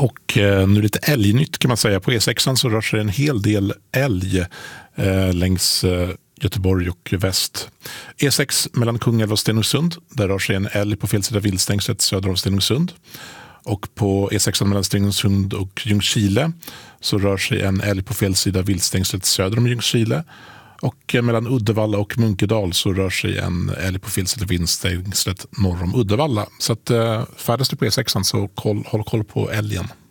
Och nu lite älgnytt kan man säga. På E6 så rör sig en hel del älg längs Göteborg och väst. E6 mellan Kungälv och Stenungsund. Där rör sig en älg på fel sida viltstängslet söder om Stenungsund. Och på E6 mellan Stenungsund och Ljungskile så rör sig en älg på fel sida viltstängslet söder om Ljungskile. Och mellan Uddevalla och Munkedal så rör sig en älg på fel sida viltstängslet norr om Uddevalla. Så att färdas du på E6 så håll koll på älgen.